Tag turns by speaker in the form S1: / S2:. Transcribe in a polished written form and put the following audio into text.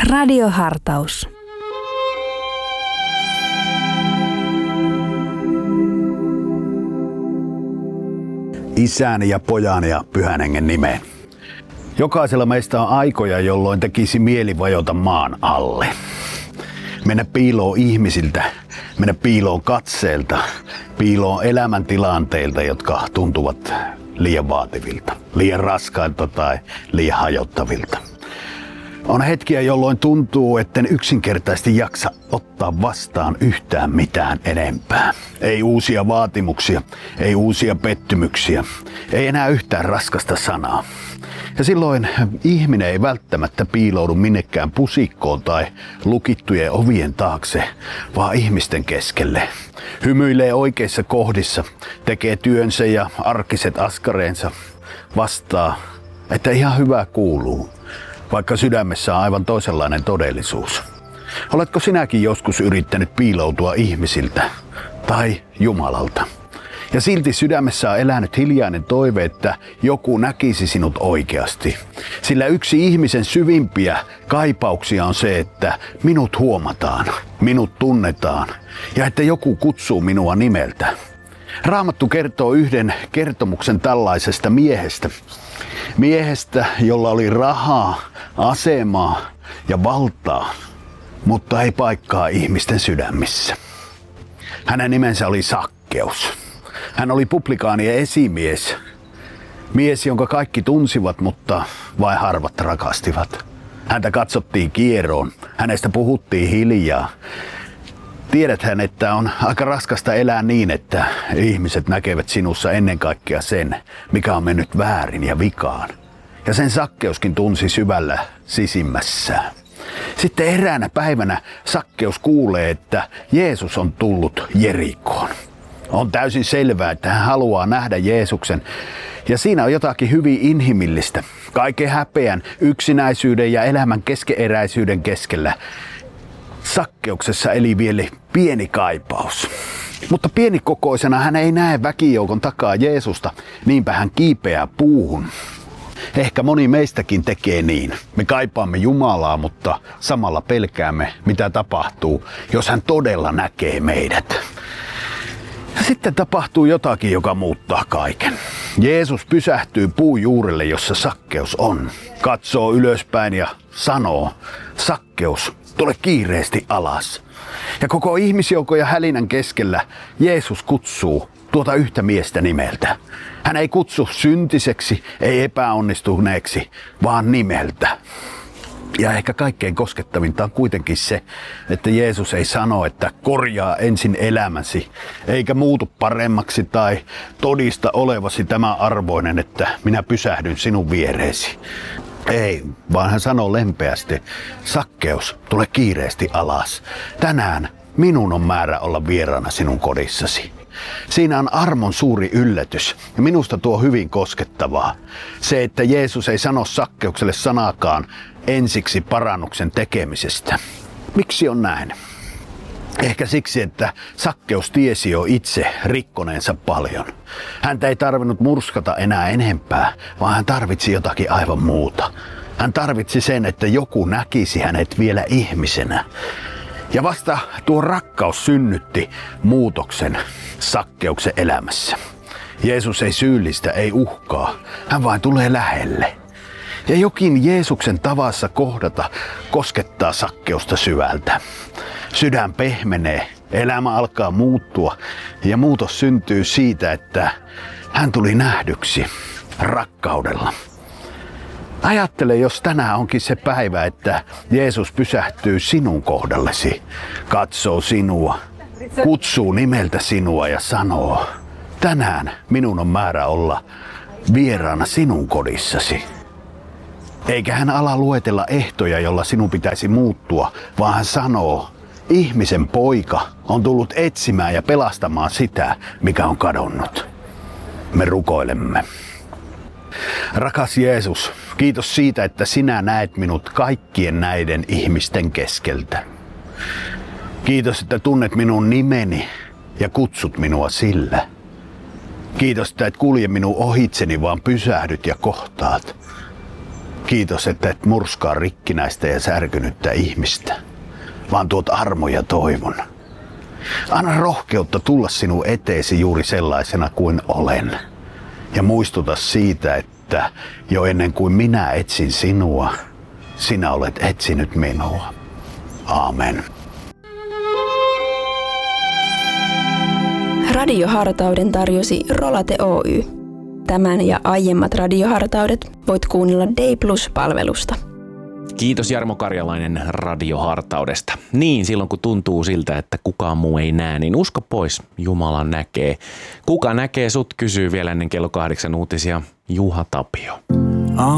S1: Radiohartaus.
S2: Isän ja Pojan ja Pyhän Hengen nimeen. Jokaisella meistä on aikoja, jolloin tekisi mieli vajota maan alle. Mennä piiloon ihmisiltä, mennä piiloon katseelta, piiloon elämäntilanteilta, jotka tuntuvat liian vaativilta, liian raskailta tai liian hajottavilta. On hetkiä, jolloin tuntuu, etten yksinkertaisesti jaksa ottaa vastaan yhtään mitään enempää. Ei uusia vaatimuksia, ei uusia pettymyksiä, ei enää yhtään raskasta sanaa. Ja silloin ihminen ei välttämättä piiloudu minnekään pusikkoon tai lukittujen ovien taakse, vaan ihmisten keskelle. Hymyilee oikeissa kohdissa, tekee työnsä ja arkiset askareensa, vastaa, että ihan hyvä kuuluu, vaikka sydämessä on aivan toisenlainen todellisuus. Oletko sinäkin joskus yrittänyt piiloutua ihmisiltä tai Jumalalta? Ja silti sydämessä on elänyt hiljainen toive, että joku näkisi sinut oikeasti. Sillä yksi ihmisen syvimpiä kaipauksia on se, että minut huomataan, minut tunnetaan ja että joku kutsuu minua nimeltä. Raamattu kertoo yhden kertomuksen tällaisesta miehestä. Miehestä, jolla oli rahaa, asemaa ja valtaa, mutta ei paikkaa ihmisten sydämissä. Hänen nimensä oli Sakkeus. Hän oli publikaanien esimies. Mies, jonka kaikki tunsivat, mutta vain harvat rakastivat. Häntä katsottiin kieroon. Hänestä puhuttiin hiljaa. Tiedäthän, että on aika raskasta elää niin, että ihmiset näkevät sinussa ennen kaikkea sen, mikä on mennyt väärin ja vikaan. Ja sen Sakkeuskin tunsi syvällä sisimmässään. Sitten eräänä päivänä Sakkeus kuulee, että Jeesus on tullut Jerikoon. On täysin selvää, että hän haluaa nähdä Jeesuksen. Ja siinä on jotakin hyvin inhimillistä. Kaiken häpeän, yksinäisyyden ja elämän keskeeräisyyden keskellä Sakkeuksessa eli vielä pieni kaipaus. Mutta pienikokoisena hän ei näe väkijoukon takaa Jeesusta, niinpä hän kiipeää puuhun. Ehkä moni meistäkin tekee niin. Me kaipaamme Jumalaa, mutta samalla pelkäämme, mitä tapahtuu, jos hän todella näkee meidät. Ja sitten tapahtuu jotakin, joka muuttaa kaiken. Jeesus pysähtyy puun juurelle, jossa Sakkeus on. Katsoo ylöspäin ja sanoo, Sakkeus, tule kiireesti alas. Ja koko ihmisjoukon ja hälinän keskellä Jeesus kutsuu tuota yhtä miestä nimeltä. Hän ei kutsu syntiseksi, ei epäonnistuneeksi, vaan nimeltä. Ja ehkä kaikkein koskettavinta on kuitenkin se, että Jeesus ei sano, että korjaa ensin elämäsi, eikä muutu paremmaksi tai todista olevasi tämän arvoinen, että minä pysähdyn sinun viereesi. Ei, vaan hän sanoo lempeästi, Sakkeus, tule kiireesti alas. Tänään minun on määrä olla vieraana sinun kodissasi. Siinä on armon suuri yllätys ja minusta tuo hyvin koskettavaa. Se, että Jeesus ei sano Sakkeukselle sanaakaan ensiksi parannuksen tekemisestä. Miksi on näin? Ehkä siksi, että Sakkeus tiesi jo itse rikkoneensa paljon. Häntä ei tarvinnut murskata enää enempää, vaan hän tarvitsi jotakin aivan muuta. Hän tarvitsi sen, että joku näkisi hänet vielä ihmisenä. Ja vasta tuo rakkaus synnytti muutoksen Sakkeuksen elämässä. Jeesus ei syyllistä, ei uhkaa. Hän vain tulee lähelle. Ja jokin Jeesuksen tavassa kohdata koskettaa Sakkeusta syvältä. Sydän pehmenee, elämä alkaa muuttua ja muutos syntyy siitä, että hän tuli nähdyksi rakkaudella. Ajattele, jos tänään onkin se päivä, että Jeesus pysähtyy sinun kohdallesi, katsoo sinua, kutsuu nimeltä sinua ja sanoo, tänään minun on määrä olla vieraana sinun kodissasi. Eikä hän ala luetella ehtoja, jolla sinun pitäisi muuttua, vaan hän sanoo, ihmisen poika on tullut etsimään ja pelastamaan sitä, mikä on kadonnut. Me rukoilemme. Rakas Jeesus, kiitos siitä, että sinä näet minut kaikkien näiden ihmisten keskeltä. Kiitos, että tunnet minun nimeni ja kutsut minua sillä. Kiitos, että et kulje minun ohitseni, vaan pysähdyt ja kohtaat. Kiitos, että et murskaa rikkinäistä ja särkynyttä ihmistä, vaan tuot armo ja toivon. Anna rohkeutta tulla sinun eteesi juuri sellaisena kuin olen. Ja muistuta siitä, että jo ennen kuin minä etsin sinua, sinä olet etsinyt minua. Aamen.
S1: Radiohartauden tarjosi Rolate Oy. Tämän ja aiemmat radiohartaudet voit kuunnella Day Plus-palvelusta.
S3: Kiitos Jarmo Karjalainen radiohartaudesta. Niin, silloin kun tuntuu siltä, että kukaan muu ei näe, niin usko pois, Jumala näkee. Kuka näkee sut, kysyy vielä ennen kello 8 uutisia Juha Tapio.